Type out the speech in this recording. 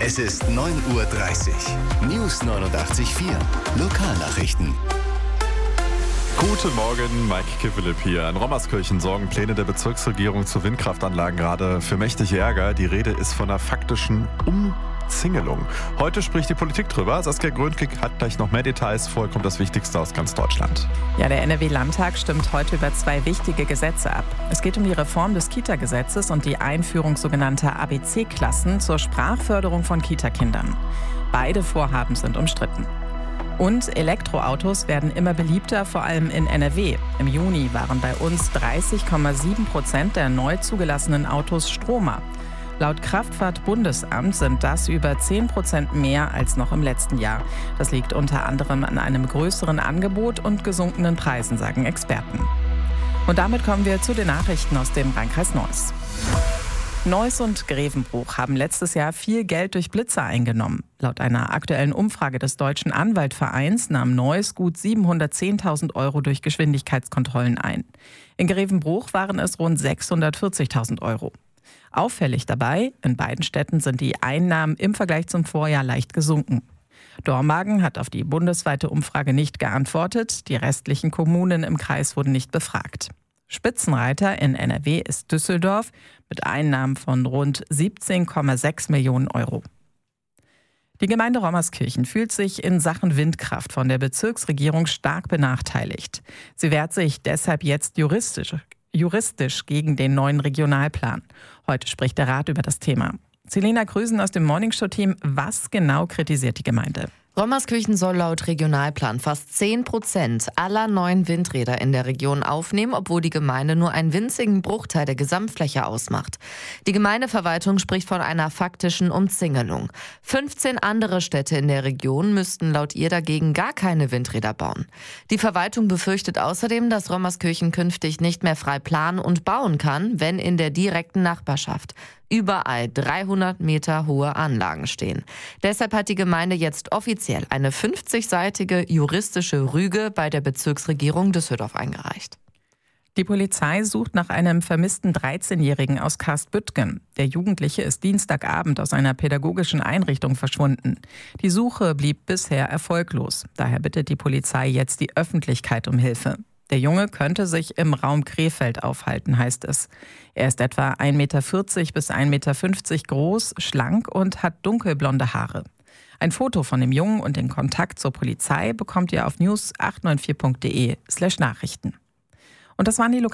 Es ist 9:30 Uhr. News 89.4. Lokalnachrichten. Guten Morgen, Mike Kivelip hier. In Rommerskirchen sorgen Pläne der Bezirksregierung zu Windkraftanlagen gerade für mächtig Ärger. Die Rede ist von einer faktischen Umzingelung. Heute spricht die Politik drüber. Saskia Gröntke hat gleich noch mehr Details. Vorher kommt das Wichtigste aus ganz Deutschland. Ja, der NRW-Landtag stimmt heute über 2 wichtige Gesetze ab. Es geht um die Reform des Kita-Gesetzes und die Einführung sogenannter ABC-Klassen zur Sprachförderung von Kitakindern. Beide Vorhaben sind umstritten. Und Elektroautos werden immer beliebter, vor allem in NRW. Im Juni waren bei uns 30,7% der neu zugelassenen Autos Stromer. Laut Kraftfahrt-Bundesamt sind das über 10% mehr als noch im letzten Jahr. Das liegt unter anderem an einem größeren Angebot und gesunkenen Preisen, sagen Experten. Und damit kommen wir zu den Nachrichten aus dem Rheinkreis Neuss. Neuss und Grevenbruch haben letztes Jahr viel Geld durch Blitzer eingenommen. Laut einer aktuellen Umfrage des Deutschen Anwaltvereins nahm Neuss gut 710.000 € durch Geschwindigkeitskontrollen ein. In Grevenbruch waren es rund 640.000 €. Auffällig dabei, in beiden Städten sind die Einnahmen im Vergleich zum Vorjahr leicht gesunken. Dormagen hat auf die bundesweite Umfrage nicht geantwortet. Die restlichen Kommunen im Kreis wurden nicht befragt. Spitzenreiter in NRW ist Düsseldorf mit Einnahmen von rund 17,6 Millionen €. Die Gemeinde Rommerskirchen fühlt sich in Sachen Windkraft von der Bezirksregierung stark benachteiligt. Sie wehrt sich deshalb jetzt juristisch gegen den neuen Regionalplan. Heute spricht der Rat über das Thema. Selena Krüsen aus dem Morningshow-Team. Was genau kritisiert die Gemeinde? Rommerskirchen soll laut Regionalplan fast 10% aller neuen Windräder in der Region aufnehmen, obwohl die Gemeinde nur einen winzigen Bruchteil der Gesamtfläche ausmacht. Die Gemeindeverwaltung spricht von einer faktischen Umzingelung. 15 andere Städte in der Region müssten laut ihr dagegen gar keine Windräder bauen. Die Verwaltung befürchtet außerdem, dass Rommerskirchen künftig nicht mehr frei planen und bauen kann, wenn in der direkten Nachbarschaft überall 300 Meter hohe Anlagen stehen. Deshalb hat die Gemeinde jetzt offiziell eine 50-seitige juristische Rüge bei der Bezirksregierung Düsseldorf eingereicht. Die Polizei sucht nach einem vermissten 13-Jährigen aus Karstbüttgen. Der Jugendliche ist Dienstagabend aus einer pädagogischen Einrichtung verschwunden. Die Suche blieb bisher erfolglos. Daher bittet die Polizei jetzt die Öffentlichkeit um Hilfe. Der Junge könnte sich im Raum Krefeld aufhalten, heißt es. Er ist etwa 1,40 Meter bis 1,50 Meter groß, schlank und hat dunkelblonde Haare. Ein Foto von dem Jungen und den Kontakt zur Polizei bekommt ihr auf news894.de/Nachrichten. Und das waren die